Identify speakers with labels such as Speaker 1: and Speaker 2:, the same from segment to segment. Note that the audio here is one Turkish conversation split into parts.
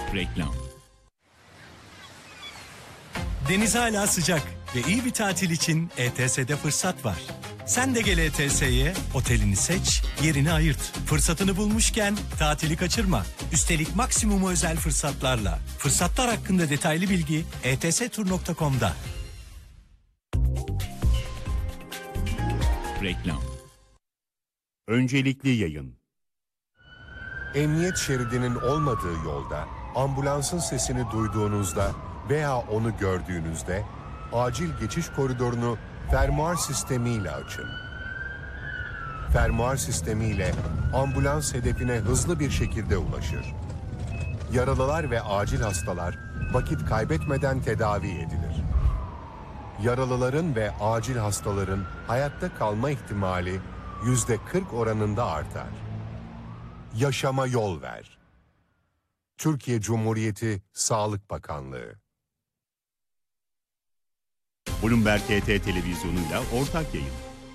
Speaker 1: Reklam.
Speaker 2: Deniz hala sıcak ve iyi bir tatil için ETS'de fırsat var. Sen de gel ETS'ye, otelini seç, yerini ayırt. Fırsatını bulmuşken tatili kaçırma. Üstelik maksimumu özel fırsatlarla. Fırsatlar hakkında detaylı bilgi etstur.com'da.
Speaker 1: Reklam.
Speaker 3: Öncelikli yayın.
Speaker 4: Emniyet şeridinin olmadığı yolda ambulansın sesini duyduğunuzda veya onu gördüğünüzde acil geçiş koridorunu fermuar sistemiyle açın. Fermuar sistemiyle ambulans hedefine hızlı bir şekilde ulaşır. Yaralılar ve acil hastalar vakit kaybetmeden tedavi edilir. Yaralıların ve acil hastaların hayatta kalma ihtimali %40 oranında artar. Yaşama yol ver. Türkiye Cumhuriyeti Sağlık Bakanlığı.
Speaker 3: Bloomberg HT televizyonuyla ortak yayın.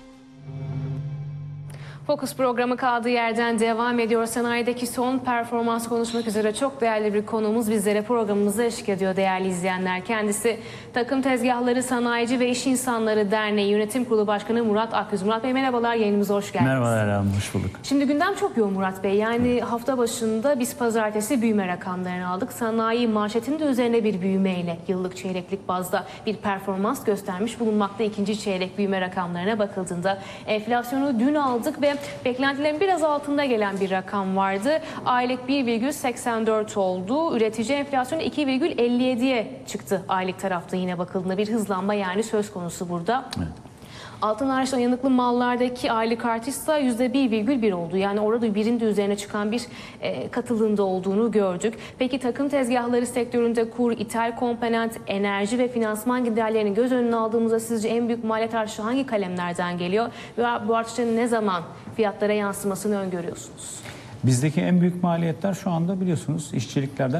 Speaker 5: Fokus programı kaldığı yerden devam ediyor. Sanayideki son performans konuşmak üzere çok değerli bir konuğumuz bizlere programımıza eşlik ediyor değerli izleyenler. Kendisi Takım Tezgahları Sanayici ve İş İnsanları Derneği Yönetim Kurulu Başkanı Murat Akyüz. Murat Bey merhabalar, yayınımıza hoş geldiniz.
Speaker 6: Merhabalar, hoş bulduk.
Speaker 5: Şimdi gündem çok yoğun Murat Bey. Yani hafta başında biz pazartesi büyüme rakamlarını aldık. Sanayi manşetinin de üzerine bir büyümeyle yıllık çeyreklik bazda bir performans göstermiş bulunmakta. İkinci çeyrek büyüme rakamlarına bakıldığında enflasyonu dün aldık ve beklentilerin biraz altında gelen bir rakam vardı. Aylık 1,84 oldu. Üretici enflasyonu 2,57'ye çıktı aylık tarafta yine bakıldığında. Bir hızlanma yani söz konusu burada. Evet. Altın hariç yanıklı mallardaki aylık artış ise %1,1 oldu. Yani orada birin de üzerine çıkan bir katılımda olduğunu gördük. Peki takım tezgahları sektöründe kur, ithal komponent, enerji ve finansman giderlerini göz önüne aldığımızda sizce en büyük maliyet artışı hangi kalemlerden geliyor? Ve bu artışların ne zaman fiyatlara yansımasını öngörüyorsunuz?
Speaker 6: Bizdeki en büyük maliyetler şu anda biliyorsunuz işçiliklerden